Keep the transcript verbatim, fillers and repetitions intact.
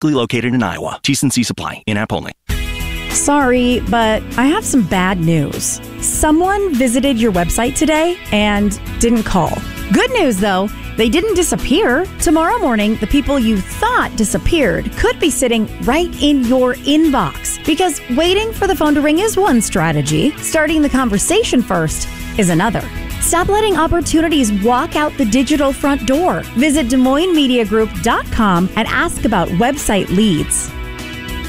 Located in Iowa. T's and C's apply. In-app only. Sorry, but I have some bad news. Someone visited your website today and didn't call. Good news, though, they didn't disappear. Tomorrow morning, the people you thought disappeared could be sitting right in your inbox. Because waiting for the phone to ring is one strategy. Starting the conversation first is another. Stop letting opportunities walk out the digital front door. Visit Des Moines Media Group dot com and ask about website leads.